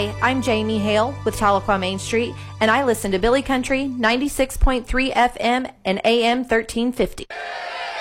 Hi, I'm Jamie Hale with Tahlequah Main Street, and I listen to Billy Country 96.3 FM and AM 1350.